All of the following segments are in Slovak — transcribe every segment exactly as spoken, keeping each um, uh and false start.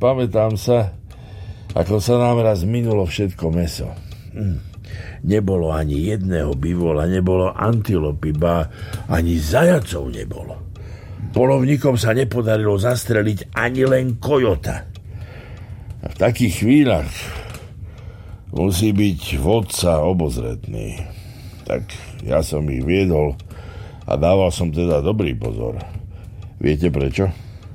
pamätám sa, ako sa nám raz minulo všetko mäso. Hm. Nebolo ani jedného bivola, nebolo antilopy, ba ani zajacov nebolo. Polovníkom sa nepodarilo zastreliť ani len kojota. A v takých chvíľach musí byť vodca obozretný. Tak ja som ich viedol a dával som teda dobrý pozor. Viete prečo?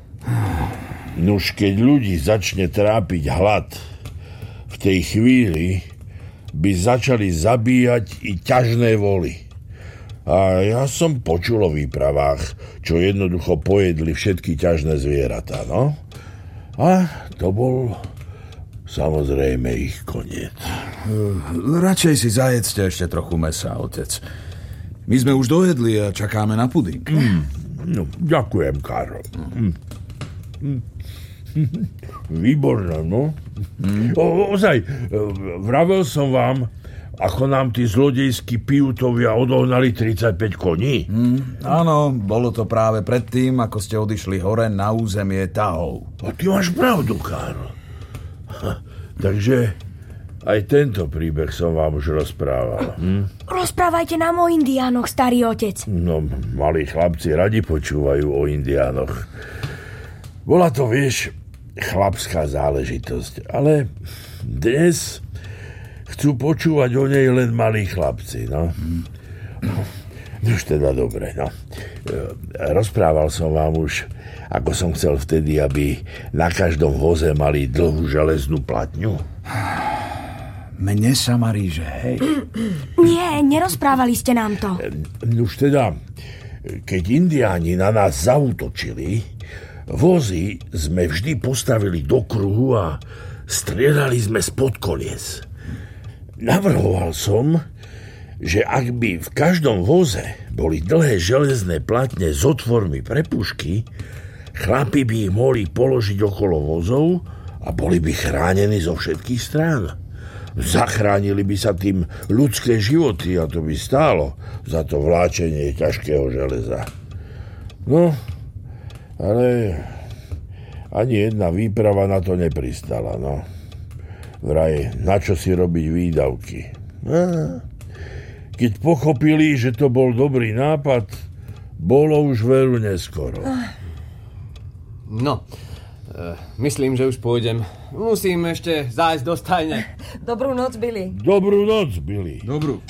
Nuž keď ľudí začne trápiť hlad, v tej chvíli by začali zabíjať i ťažné voly. A ja som počul o výpravách, čo jednoducho pojedli všetky ťažné zvieratá, no? A to bol samozrejme ich koniec. Radšej si zajedzte ešte trochu mesa, otec. My sme už dojedli a čakáme na puding. Mm, no, ďakujem, Karol. Mm. Mm. Výborné, no? Mm. O, ozaj, vravel som vám, ako nám tí zlodejskí pijutovia odohnali tridsaťpäť koní. Mm. Áno, bolo to práve predtým, ako ste odišli hore na územie Tahov. A ty máš pravdu, Karol. Takže aj tento príbeh som vám už rozprával. Hm? Rozprávajte nám o indiánoch, starý otec. No, malí chlapci radi počúvajú o indiánoch. Bola to, vieš, chlapská záležitosť, ale dnes chcú počúvať o nej len malí chlapci, no. No, už teda dobre, no. Rozprával som vám už, ako som chcel vtedy, aby na každom voze mali dlhú železnú platňu. Mne sa marí, že hej. Nie, nerozprávali ste nám to. Už teda, keď indiáni na nás zaútočili, vozy sme vždy postavili do kruhu a strieľali sme spod kolies. Navrhoval som, že ak by v každom voze boli dlhé železné platne s otvormi pre pušky, chlapi by ich mohli položiť okolo vozov a boli by chránení zo všetkých strán. Zachránili by sa tým ľudské životy a to by stálo za to vláčenie ťažkého železa. No, ale ani jedna výprava na to nepristala, no. Vraj, na čo si robiť výdavky? A keď pochopili, že to bol dobrý nápad, bolo už veru neskoro. No, e, myslím, že už pôjdem. Musím ešte zájsť do stajne. Dobrú noc, Billy. Dobrú noc, Billy. Dobrú.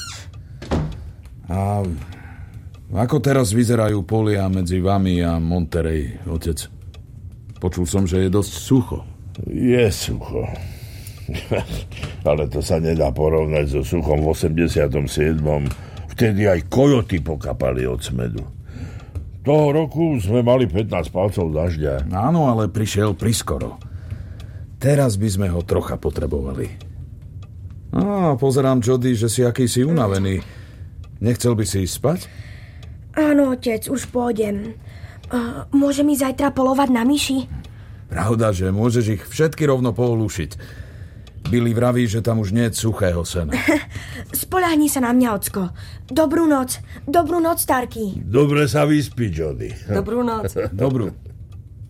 A ako teraz vyzerajú polia medzi vami a Monterey, otec? Počul som, že je dosť sucho. Je sucho. Ale to sa nedá porovnať so suchom v osemdesiatom siedmom. Vtedy aj kojoty pokapali od smedu. Toho roku sme mali pätnásť palcov dažďa. Áno, ale prišiel priskoro. Teraz by sme ho trocha potrebovali. Á, pozerám, Jody, že si akýsi unavený. Nechcel by si ísť spať? Áno, otec, už pôjdem. Uh, môžem ísť zajtra polovať na myši? Pravda, že môžeš ich všetky rovno poolušiť. Billy vraví, že tam už nie je suchého sena. Spoľahni sa na mňa, ocko. Dobrú noc. Dobrú noc, Starky. Dobre sa vyspí, Jody. Dobrú noc. Dobrú.